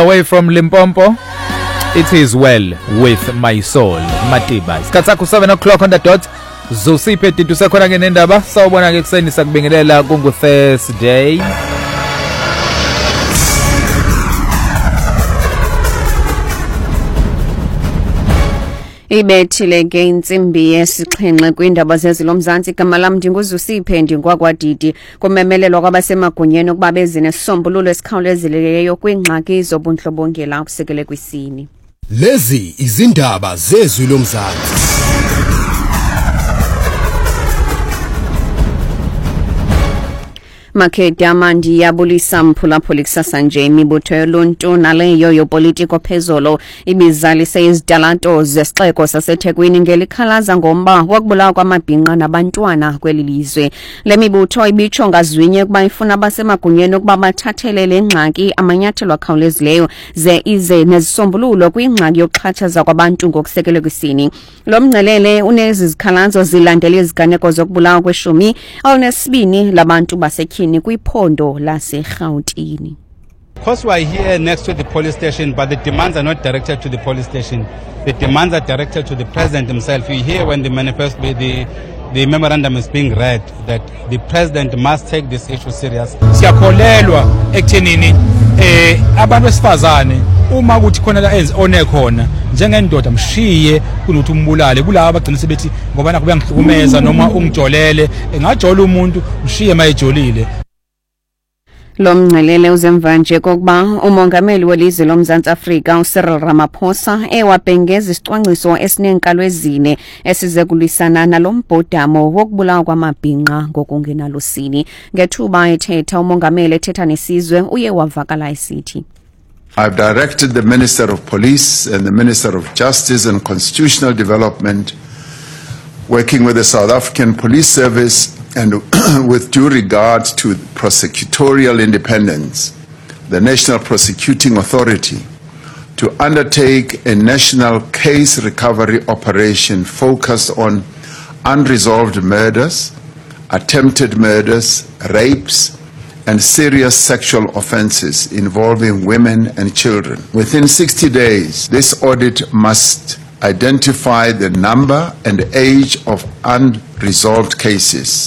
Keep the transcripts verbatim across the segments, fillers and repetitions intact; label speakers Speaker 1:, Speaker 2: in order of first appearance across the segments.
Speaker 1: Away from Limpopo, it is well with my soul. Matiba. Isikhathi seven o'clock on the dot. Zosiphe titu sakhona ke nendaba. Sawubona ke kuseni sakubingelela kungu Thursday.
Speaker 2: Ibethile ke insimbi yesixhenxe kwindaba zezilo mzansi igama lam ndinguzusiphe ndingwakwadidi kumemelelwa kwabasemagunyeni ukuba beze nesisombululo esikhawulezileyo kwingxaki zobundlobongela okusekele kwisini.
Speaker 3: Lezi izindaba zezilo mzansi.
Speaker 2: Makete amandi yabulisa mphulaphuli kusasa nje imibutho yoluntu naleyo yopolitiko phezolo ibizalise izidalato zesixeko saseThekwini ngelikhalaza ngomba wokubulawa kwamabhinqa nabantwana kweli lizwe. Le mibutho ibitsho ngazwinye kuba ifuna abasemagunyeni ukuba bathathele le ngxaki amanyathelo akhawulezileyo ze ize nezisombululo kwingxaki yokuxhatshazwa kwabantu ngokusekele kwisini. Lo mngcelele unezi zikhalazo zilandela iziganeko zokubulawa kweshumi awunesibini labantu basetyhini kwiphondo laseGauteng.
Speaker 4: Because we are here next to the police station, but the demands are not directed to the police station. The demands are directed to the president himself. You hear when the manifest, the the memorandum is being read that the president must take this issue serious.
Speaker 1: Siyakholelwa ekuthenini eh abantu besifazane uma kuthi khona la enze one khona njengendoda mshiye kunokuthi umbulale kulabo abagcina sebethi ngoba nakubuya ngihlukumeza noma ungijolele engajola umuntu mshiye mayijolile.
Speaker 2: Lo mngcelele uzemva nje kokuba umongameli welizwe loMzantsi Afrika uCyril Ramaphosa ewabhengeza isicwangciso esinenkalo ezine esize kulisana nalombhodamo wokubulawa kwamabhinqa ngokungenalusini. Ngethuba ethetha umongameli ethetha nesizwe uye wavakala esithi
Speaker 5: I've directed the Minister of Police and the Minister of Justice and Constitutional Development, working with the South African Police Service and with due regard to prosecutorial independence, the National Prosecuting Authority, to undertake a national case recovery operation focused on unresolved murders, attempted murders, rapes, and serious sexual offences involving women and children. Within sixty days, this audit must identify the number and age of unresolved cases.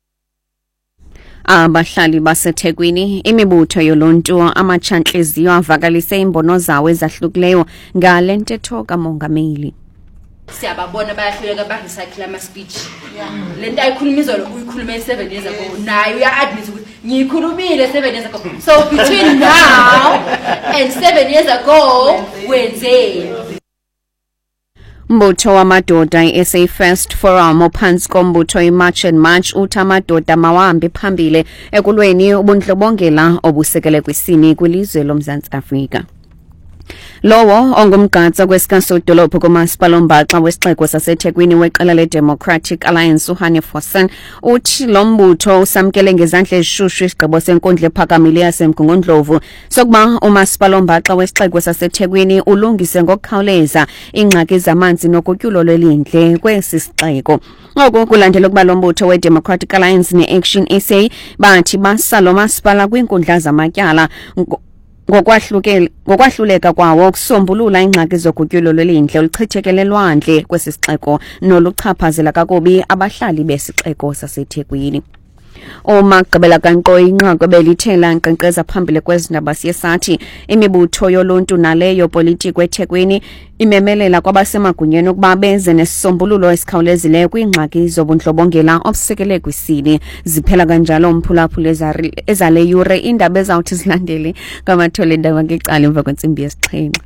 Speaker 2: Abahlali baseThekwini imibutho yoluntu amachanhliziyo avakalise imbono zawo ezahlukileyo ngale ntetho kamongameli.
Speaker 6: Siyababona bayahluleka barecycle ama speech. Lento ayikhuluma izolo uyikhulume seven years ago nayo uya admit ukuthi ngiyikhulumile seven years ago. So between now and seven years ago wenzeni?
Speaker 2: Mbutho wamadoda i-S A First Forum ophansi kombutho i-March and March uthi amadoda mawahambe phambili ekulweni ubundlobongela obusekele kwisini kwilizwe loMzantsi Afrika. Lowo ongumgqatsa kwesikasodolophu kumasipala ombaxa wesixeko saseThekwini weqela le-Democratic Alliance uHanne Forson uthi lo mbutho usamkele ngezandla ezishushu isigqibo senkundla ephakamile yaseMgungundlovu sokuba umasipala ombaxa wesixeko saseThekwini ulungise ngokukhawuleza ingxaki zamanzi nokutyulo lwelindle kwesi sixeko. Ngoku kulandela ukuba lo mbutho we-Democratic Alliance ne-Action S A bathi basa lo masipala kwinkundla zamatyala ngokwahlukela ngokwahluleka kwawo ukusombulula ingxaki zokutyulo lwelindle oluchithekelelwandle kwesi sixeko noluchaphazela kakubi abahlali besixeko saseThekwini. Umagqibela kaNqoyi inqaku belithela nkqenkqeza phambili kwezindaba siyesathi imibutho yoluntu naleyo politiko eThekwini imemelela kwabasemagunyeni ukuba beze nesisombululo esikhawulezileyo kwingxaki zobundlobongela obusekele kwisini. Ziphela kanjalo umphulaphuli ezale yure indaba ezawuthi zilandele ngamathole indaba ngeqala emva kwentsimbi yesixhenxe.